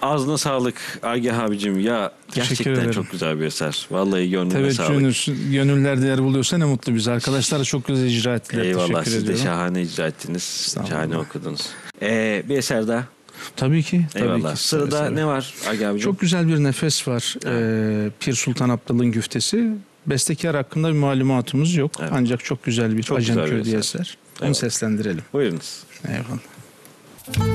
Ağzına sağlık Agah abicim ya, gerçekten çok güzel bir eser. Vallahi gönlüne sağlık. Gönüller değer buluyorsa ne mutlu bize. Arkadaşlar da çok güzel icra ettiler. Eyvallah, teşekkür siz ediyorum. de şahane icra ettiniz. Şahane okudunuz. Bir eser daha. Tabii ki. Eyvallah. Tabii ki. Sırada ne var Agah abicim? Çok güzel bir nefes var. Pir Sultan Abdal'ın güftesi. Bestekar hakkında bir malumatımız yok. Evet. Ancak çok güzel bir Çok güzel bir Acemköy eser. eser. Onu Evet. seslendirelim. Buyurunuz. Eyvallah.